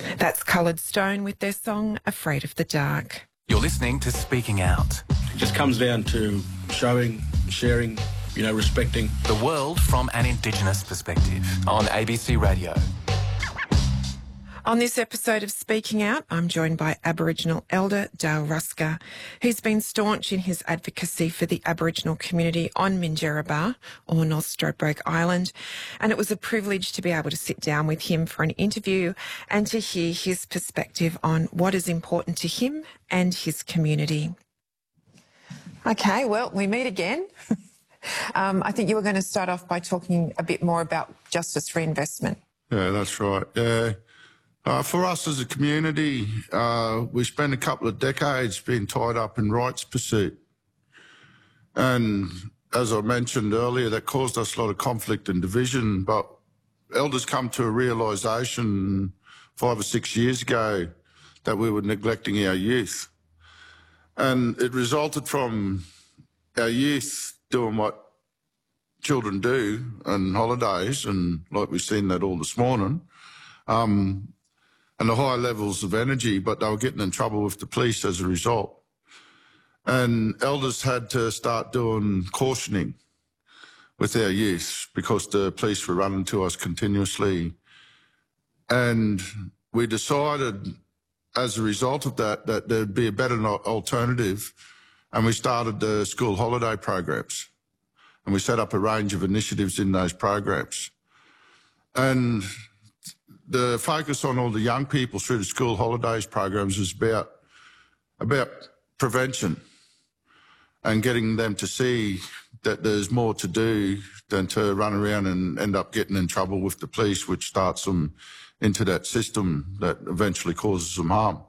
That's Coloured Stone with their song Afraid of the Dark. You're listening to Speaking Out. It just comes down to showing, sharing, respecting. The world from an Indigenous perspective on ABC Radio. On this episode of Speaking Out, I'm joined by Aboriginal elder Dale Ruska, who's been staunch in his advocacy for the Aboriginal community on Minjerribah, or North Stradbroke Island, and it was a privilege to be able to sit down with him for an interview and to hear his perspective on what is important to him and his community. Okay, well, we meet again. I think you were going to start off by talking a bit more about justice reinvestment. Yeah, that's right. For us as a community, we spent a couple of decades being tied up in rights pursuit. And as I mentioned earlier, that caused us a lot of conflict and division. But elders come to a realisation 5 or 6 years ago that we were neglecting our youth. And it resulted from our youth doing what children do on holidays, and like we've seen that all this morning, and the high levels of energy, but they were getting in trouble with the police as a result. And elders had to start doing cautioning with our youth because the police were running to us continuously. And we decided as a result of that there'd be a better alternative, and we started the school holiday programs. And we set up a range of initiatives in those programs. And the focus on all the young people through the school holidays programs is about prevention and getting them to see that there's more to do than to run around and end up getting in trouble with the police, which starts them into that system that eventually causes them harm.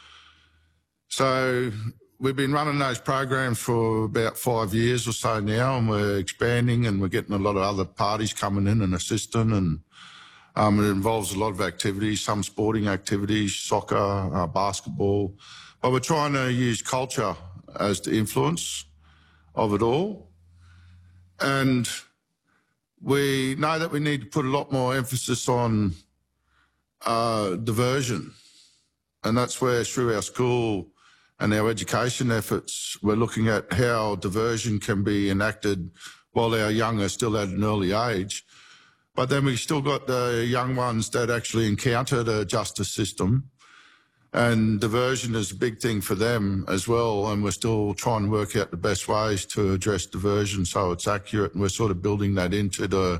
So we've been running those programs for about 5 years or so now, and we're expanding, and we're getting a lot of other parties coming in and assisting, and it involves a lot of activities, some sporting activities, soccer, basketball. But we're trying to use culture as the influence of it all. And we know that we need to put a lot more emphasis on diversion. And that's where, through our school and our education efforts, we're looking at how diversion can be enacted while our young are still at an early age. But then we've still got the young ones that actually encounter the justice system, and diversion is a big thing for them as well. And we're still trying to work out the best ways to address diversion so it's accurate, and we're sort of building that into the